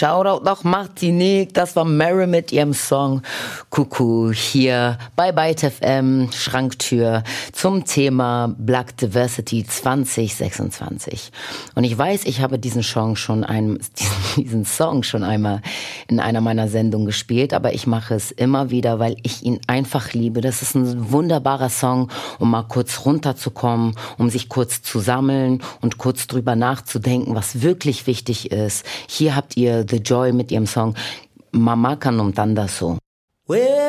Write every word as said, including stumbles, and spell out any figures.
Shoutout nach Martinique, das war Mary mit ihrem Song Kuckuck hier bei Byte F M, Schranktür zum Thema Black Diversity zwanzig sechsundzwanzig. Und ich weiß, ich habe diesen Song schon ein, diesen Song schon einmal in einer meiner Sendungen gespielt, aber ich mache es immer wieder, weil ich ihn einfach liebe. Das ist ein wunderbarer Song, um mal kurz runterzukommen, um sich kurz zu sammeln und kurz drüber nachzudenken, was wirklich wichtig ist. Hier habt ihr The Joy mit ihrem Song Mama Canum Tandaso.